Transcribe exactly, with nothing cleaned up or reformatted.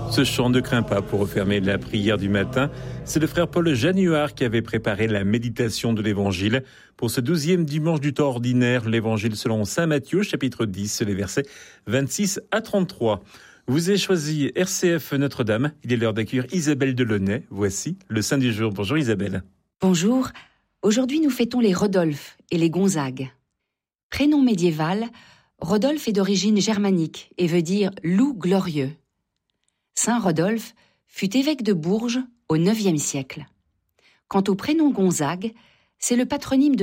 Ce chant ne craint pas pour refermer la prière du matin. C'est le frère Paul Januard qui avait préparé la méditation de l'Évangile. Pour ce douzième dimanche du temps ordinaire, l'Évangile selon saint Matthieu, chapitre dix, les versets vingt-six à trente-trois. Vous avez choisi R C F Notre-Dame. Il est l'heure d'accueillir Isabelle Delaunay. Voici le Saint du jour. Bonjour Isabelle. Bonjour. Aujourd'hui, nous fêtons les Rodolphe et les Gonzague. Prénom médiéval, Rodolphe est d'origine germanique et veut dire « loup glorieux ». Saint Rodolphe fut évêque de Bourges au neuvième siècle. Quant au prénom Gonzague, c'est le patronyme de